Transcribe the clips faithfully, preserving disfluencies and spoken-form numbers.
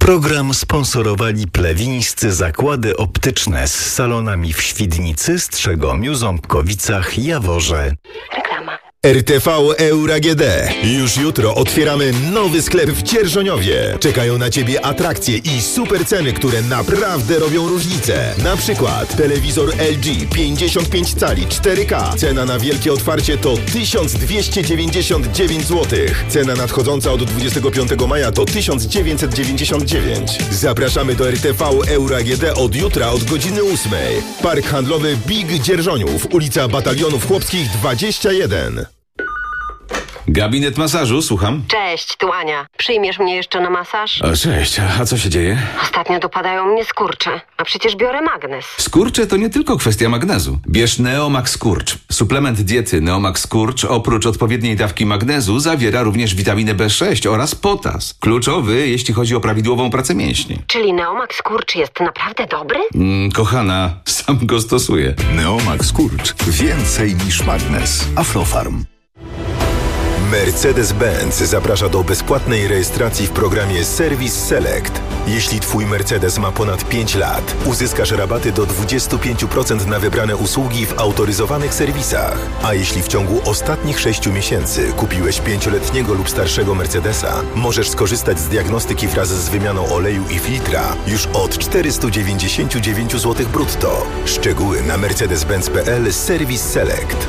Program sponsorowali plewińscy zakłady optyczne z salonami w Świdnicy, Strzegomiu, Ząbkowicach, Jaworze. Reklama. R T V Euro A G D. Już jutro otwieramy nowy sklep w Dzierżoniowie. Czekają na Ciebie atrakcje i super ceny, które naprawdę robią różnicę. Na przykład telewizor L G pięćdziesiąt pięć cali cztery K. Cena na wielkie otwarcie to tysiąc dwieście dziewięćdziesiąt dziewięć złotych. Cena nadchodząca od dwudziestego piątego maja to tysiąc dziewięćset dziewięćdziesiąt dziewięć. Zapraszamy do R T V Euro A G D od jutra od godziny ósmej. Park handlowy Big Dzierżoniów, ulica Batalionów Chłopskich dwadzieścia jeden. Gabinet masażu, słucham. Cześć, tu Ania. Przyjmiesz mnie jeszcze na masaż? O, cześć, a co się dzieje? Ostatnio dopadają mnie skurcze, a przecież biorę magnez. Skurcze to nie tylko kwestia magnezu. Bierz Neomax Skurcz. Suplement diety Neomax Skurcz oprócz odpowiedniej dawki magnezu zawiera również witaminę B sześć oraz potas. Kluczowy, jeśli chodzi o prawidłową pracę mięśni. Czyli Neomax Skurcz jest naprawdę dobry? Mm, kochana, sam go stosuję. Neomax Skurcz. Więcej niż magnez. Aflofarm. Mercedes-Benz zaprasza do bezpłatnej rejestracji w programie Service Select. Jeśli Twój Mercedes ma ponad pięć lat, uzyskasz rabaty do dwadzieścia pięć procent na wybrane usługi w autoryzowanych serwisach. A jeśli w ciągu ostatnich sześciu miesięcy kupiłeś pięcioletniego lub starszego Mercedesa, możesz skorzystać z diagnostyki wraz z wymianą oleju i filtra już od czterysta dziewięćdziesiąt dziewięć złotych brutto. Szczegóły na mercedes benz kropka p l Service Select.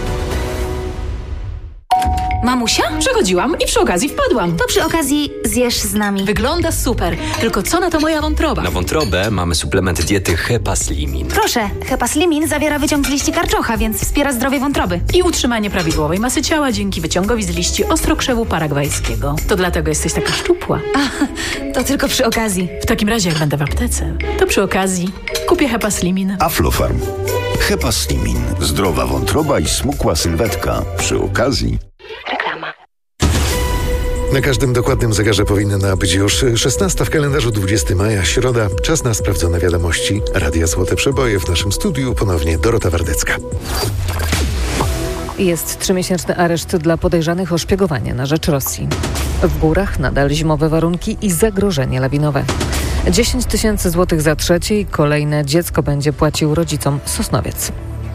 Mamusia? Przechodziłam i przy okazji wpadłam. To przy okazji zjesz z nami. Wygląda super, tylko co na to moja wątroba? Na wątrobę mamy suplement diety Hepaslimin. Proszę, Hepaslimin zawiera wyciąg z liści karczocha, więc wspiera zdrowie wątroby. I utrzymanie prawidłowej masy ciała dzięki wyciągowi z liści ostrokrzewu paragwajskiego. To dlatego jesteś taka szczupła. A, to tylko przy okazji. W takim razie, jak będę w aptece, to przy okazji kupię Hepaslimin. Aflofarm. Hepaslimin. Zdrowa wątroba i smukła sylwetka. Przy okazji... Reklama. Na każdym dokładnym zegarze powinna być już szesnasta w kalendarzu, dwudziestego maja, środa. Czas na sprawdzone wiadomości. Radia Złote Przeboje. W naszym studiu ponownie Dorota Wardecka. Jest trzymiesięczny areszt dla podejrzanych o szpiegowanie na rzecz Rosji. W górach nadal zimowe warunki i zagrożenie lawinowe. dziesięć tysięcy złotych za trzecie i kolejne dziecko będzie płacił rodzicom Sosnowiec.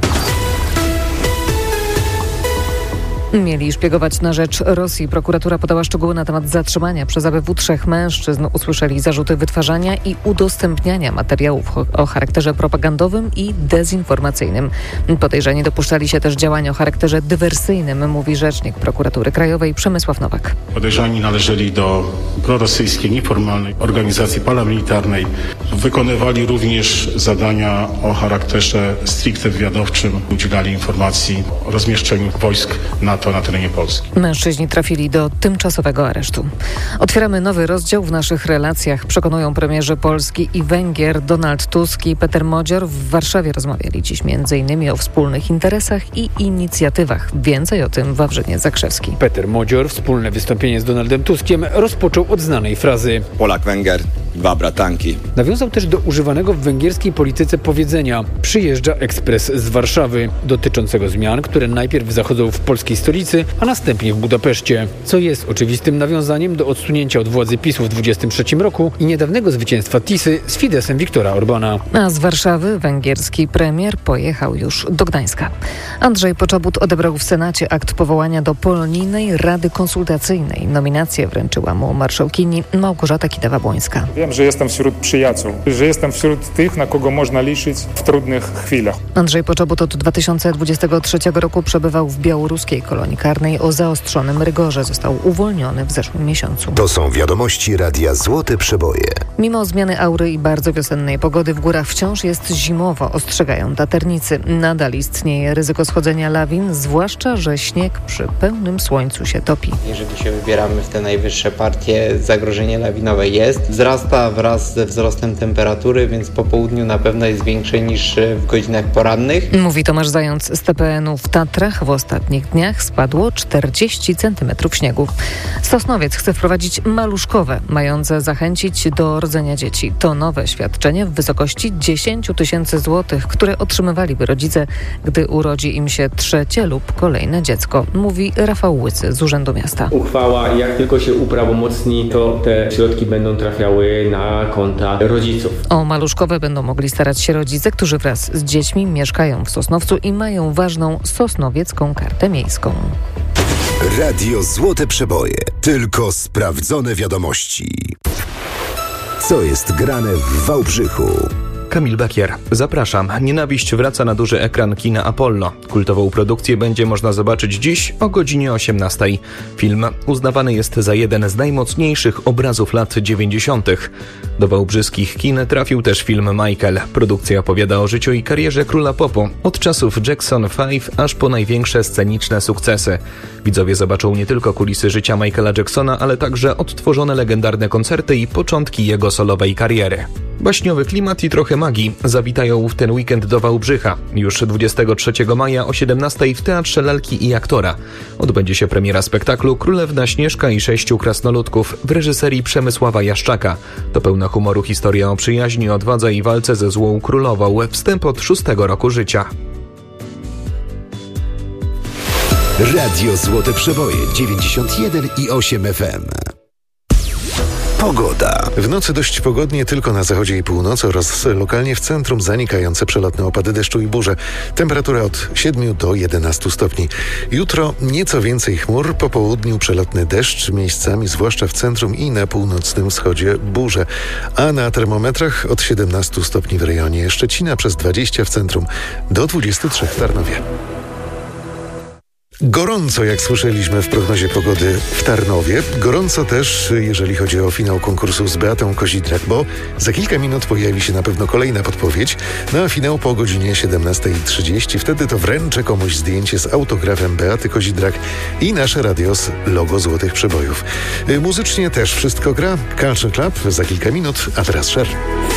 Mieli szpiegować na rzecz Rosji. Prokuratura podała szczegóły na temat zatrzymania przez A B W trzech mężczyzn. Usłyszeli zarzuty wytwarzania i udostępniania materiałów o charakterze propagandowym i dezinformacyjnym. Podejrzani dopuszczali się też działań o charakterze dywersyjnym, mówi rzecznik Prokuratury Krajowej Przemysław Nowak. Podejrzani należeli do prorosyjskiej, nieformalnej organizacji paramilitarnej. Wykonywali również zadania o charakterze stricte wywiadowczym. Udzielali informacji o rozmieszczeniu wojsk NATO na terenie Polski. Mężczyźni trafili do tymczasowego aresztu. Otwieramy nowy rozdział w naszych relacjach, przekonują premierzy Polski i Węgier. Donald Tusk i Peter Modzior w Warszawie rozmawiali dziś między innymi o wspólnych interesach i inicjatywach. Więcej o tym Wawrzyniec Zakrzewski. Peter Modzior wspólne wystąpienie z Donaldem Tuskiem rozpoczął od znanej frazy Polak-Węgier, dwa bratanki. Nawiązał też do używanego w węgierskiej polityce powiedzenia przyjeżdża ekspres z Warszawy, dotyczącego zmian, które najpierw zachodzą w polskiej stolicy, a następnie w Budapeszcie, co jest oczywistym nawiązaniem do odsunięcia od władzy PiSu w dwudziestym trzecim roku i niedawnego zwycięstwa Tisy z Fidesem Viktora Orbana. A z Warszawy węgierski premier pojechał już do Gdańska. Andrzej Poczobut odebrał w Senacie akt powołania do Polonijnej Rady Konsultacyjnej. Nominację wręczyła mu marszałkini Małgorzata Kidawa-Błońska. Wiem, że jestem wśród przyjaciół, że jestem wśród tych, na kogo można liczyć w trudnych chwilach. Andrzej Poczobut od dwa tysiące dwudziestego trzeciego roku przebywał w białoruskiej kolonii karnej o zaostrzonym rygorze. Został uwolniony w zeszłym miesiącu. To są wiadomości Radia Złote Przeboje. Mimo zmiany aury i bardzo wiosennej pogody w górach wciąż jest zimowo, ostrzegają taternicy. Nadal istnieje ryzyko schodzenia lawin, zwłaszcza że śnieg przy pełnym słońcu się topi. Jeżeli się wybieramy w te najwyższe partie, zagrożenie lawinowe jest. Wzrasta wraz ze wzrostem temperatury, więc po południu na pewno jest większe niż w godzinach porannych. Mówi Tomasz Zając z T P N u. W Tatrach w ostatnich dniach spadło czterdzieści centymetrów śniegu. Sosnowiec chce wprowadzić maluszkowe, mające zachęcić do rodzenia dzieci. To nowe świadczenie w wysokości dziesięć tysięcy złotych, które otrzymywaliby rodzice, gdy urodzi im się trzecie lub kolejne dziecko, mówi Rafał Łycy z Urzędu Miasta. Uchwała, jak tylko się uprawomocni, to te środki będą trafiały trafiły na konta rodziców. O maluszkowe będą mogli starać się rodzice, którzy wraz z dziećmi mieszkają w Sosnowcu i mają ważną sosnowiecką kartę miejską. Radio Złote Przeboje. Tylko sprawdzone wiadomości. Co jest grane w Wałbrzychu? Kamil Bekier. Zapraszam. Nienawiść wraca na duży ekran kina Apollo. Kultową produkcję będzie można zobaczyć dziś o godzinie osiemnastej. Film uznawany jest za jeden z najmocniejszych obrazów lat dziewięćdziesiątych. Do wałbrzyskich kin trafił też film Michael. Produkcja opowiada o życiu i karierze króla popu. Od czasów Jackson pięć aż po największe sceniczne sukcesy. Widzowie zobaczą nie tylko kulisy życia Michaela Jacksona, ale także odtworzone legendarne koncerty i początki jego solowej kariery. Baśniowy klimat i trochę magii zawitają w ten weekend do Wałbrzycha. Już dwudziestego trzeciego maja o siedemnastej w Teatrze Lalki i Aktora odbędzie się premiera spektaklu Królewna Śnieżka i Sześciu Krasnoludków w reżyserii Przemysława Jaszczaka. To pełna humoru historia o przyjaźni, odwadze i walce ze złą królową. Wstęp od szóstego roku życia. Radio Złote Przeboje dziewięćdziesiąt jeden i osiem F M. Pogoda. W nocy dość pogodnie tylko na zachodzie i północy oraz lokalnie w centrum zanikające przelotne opady deszczu i burze. Temperatura od siedmiu do jedenastu stopni. Jutro nieco więcej chmur, po południu przelotny deszcz, miejscami zwłaszcza w centrum i na północnym wschodzie burze. A na termometrach od siedemnastu stopni w rejonie Szczecina, przez dwadzieścia w centrum, do dwudziestu trzech w Tarnowie. Gorąco, jak słyszeliśmy w prognozie pogody w Tarnowie. Gorąco też, jeżeli chodzi o finał konkursu z Beatą Kozidrak, bo za kilka minut pojawi się na pewno kolejna podpowiedź na finał po godzinie siedemnastej trzydzieści. Wtedy to wręczę komuś zdjęcie z autografem Beaty Kozidrak i nasze radio z logo Złotych Przebojów. Muzycznie też wszystko gra. Culture Club za kilka minut, a teraz Cher.